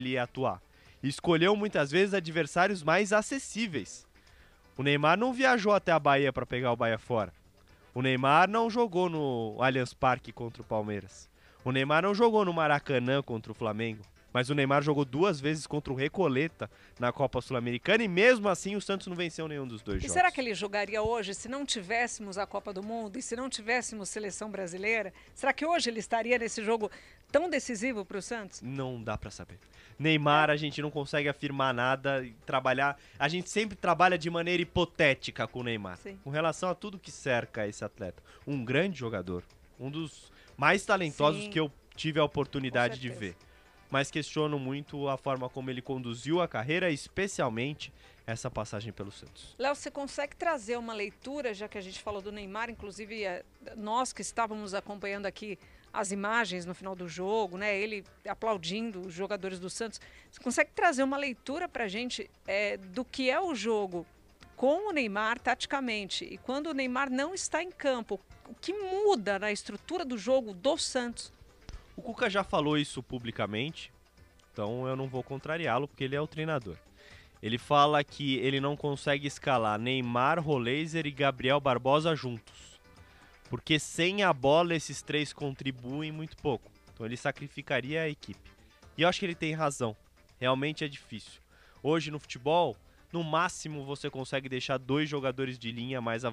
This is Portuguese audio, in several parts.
ele ia atuar. E escolheu muitas vezes adversários mais acessíveis. O Neymar não viajou até a Bahia para pegar o Bahia fora. O Neymar não jogou no Allianz Parque contra o Palmeiras. O Neymar não jogou no Maracanã contra o Flamengo. Mas o Neymar jogou 2 vezes contra o Recoleta na Copa Sul-Americana e mesmo assim o Santos não venceu nenhum dos dois E jogos. será que ele jogaria hoje se não tivéssemos a Copa do Mundo e se não tivéssemos seleção brasileira? Será que hoje ele estaria nesse jogo tão decisivo para o Santos? Não dá pra saber. Neymar, a gente não consegue afirmar nada e trabalhar. A gente sempre trabalha de maneira hipotética com o Neymar. Sim. Com relação a tudo que cerca esse atleta. Um grande jogador. Um dos mais talentosos Sim, que eu tive a oportunidade com de certeza. ver. Mas questiono muito a forma como ele conduziu a carreira, especialmente essa passagem pelo Santos. Léo, você consegue trazer uma leitura, já que a gente falou do Neymar, inclusive nós que estávamos acompanhando aqui as imagens no final do jogo, né? Ele aplaudindo os jogadores do Santos. Você consegue trazer uma leitura para a gente do que é o jogo com o Neymar taticamente e quando o Neymar não está em campo, o que muda na estrutura do jogo do Santos? O Cuca já falou isso publicamente, então eu não vou contrariá-lo porque ele é o treinador. Ele fala que ele não consegue escalar Neymar, Roleiser e Gabriel Barbosa juntos. Porque sem a bola esses três contribuem muito pouco. Então ele sacrificaria a equipe. E eu acho que ele tem razão. Realmente é difícil. Hoje no futebol, no máximo você consegue deixar 2 jogadores de linha mais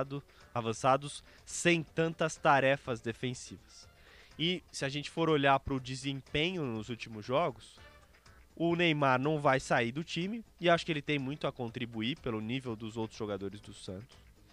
avançados sem tantas tarefas defensivas. E se a gente for olhar para o desempenho nos últimos jogos, o Neymar não vai sair do time e acho que ele tem muito a contribuir pelo nível dos outros jogadores do Santos.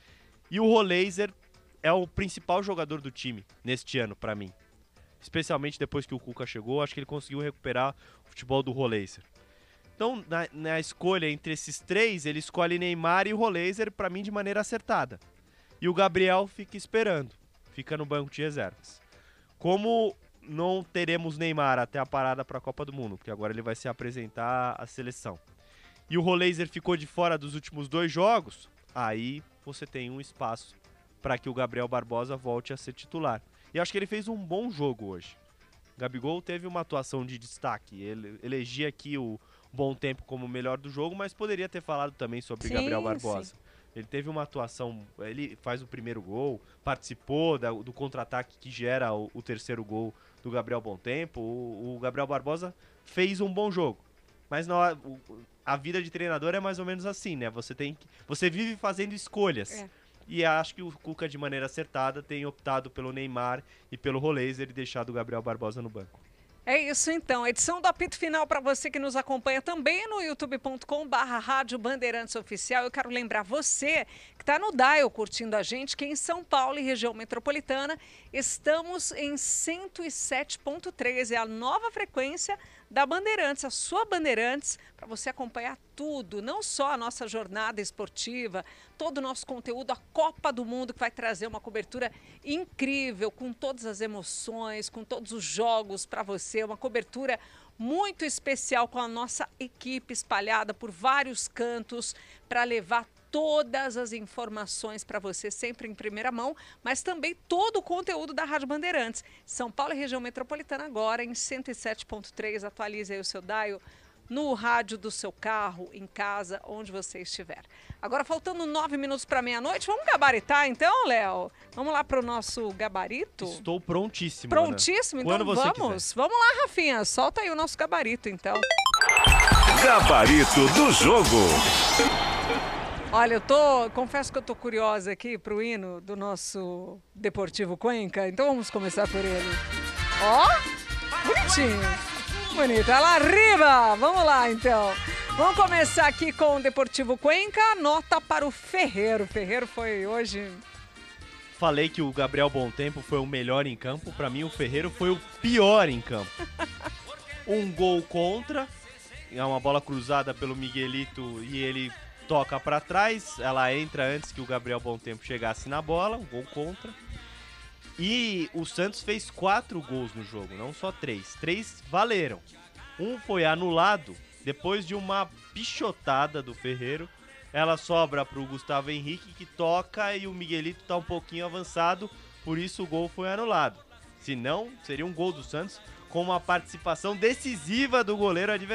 E o Roleiser é o principal jogador do time neste ano para mim. Especialmente depois que o Cuca chegou, acho que ele conseguiu recuperar o futebol do Roleiser. Então, na escolha entre esses 3, ele escolhe Neymar e Roleiser para mim de maneira acertada. E o Gabriel fica esperando, fica no banco de reservas. Como não teremos Neymar até a parada para a Copa do Mundo, porque agora ele vai se apresentar à seleção. E o Roleiser ficou de fora dos últimos 2 jogos, aí você tem um espaço para que o Gabriel Barbosa volte a ser titular. E acho que ele fez um bom jogo hoje. Gabigol teve uma atuação de destaque. Ele elegia aqui o Bom Tempo como o melhor do jogo, mas poderia ter falado também sobre Gabriel Barbosa. Sim. Ele teve uma atuação, ele faz o primeiro gol, participou do contra-ataque que gera o terceiro gol do Gabriel Bom Tempo. O Gabriel Barbosa fez um bom jogo. Mas a vida de treinador é mais ou menos assim, né? Você vive fazendo escolhas. E acho que o Cuca, de maneira acertada, tem optado pelo Neymar e pelo Roleiser e deixado o Gabriel Barbosa no banco. É isso então, edição do apito final para você que nos acompanha também no youtube.com/Rádio Bandeirantes Oficial. Eu quero lembrar você que está no Dial curtindo a gente, que em São Paulo e região metropolitana estamos em 107.3, é a nova frequência da Bandeirantes, a sua Bandeirantes, para você acompanhar tudo, não só a nossa jornada esportiva, todo o nosso conteúdo, a Copa do Mundo, que vai trazer uma cobertura incrível, com todas as emoções, com todos os jogos para você, uma cobertura muito especial com a nossa equipe espalhada por vários cantos para levar todas as informações para você sempre em primeira mão, mas também todo o conteúdo da Rádio Bandeirantes. São Paulo e região metropolitana agora em 107.3, atualize aí o seu dial no rádio do seu carro, em casa, onde você estiver. Agora faltando 9 minutos para meia-noite, vamos gabaritar então, Léo? Vamos lá para o nosso gabarito? Estou prontíssimo, Prontíssimo? Ana. Então Quando você vamos. quiser. Vamos lá, Rafinha, solta aí o nosso gabarito então. Gabarito do jogo. Olha, confesso que eu tô curiosa aqui pro hino do nosso Deportivo Cuenca, então vamos começar por ele. Ó, bonitinho, bonito, lá arriba, vamos lá então. Vamos começar aqui com o Deportivo Cuenca, nota para o Ferreiro. O Ferreiro foi hoje... Falei que o Gabriel Bom Tempo foi o melhor em campo, pra mim o Ferreiro foi o pior em campo. Um gol contra, é uma bola cruzada pelo Miguelito e ele toca pra trás, ela entra antes que o Gabriel Bom Tempo chegasse na bola, um gol contra. E o Santos fez 4 gols no jogo, não só 3. 3 valeram. Um foi anulado depois de uma pichotada do Ferreiro. Ela sobra pro Gustavo Henrique, que toca, e o Miguelito tá um pouquinho avançado, por isso o gol foi anulado. Se não, seria um gol do Santos com uma participação decisiva do goleiro adversário.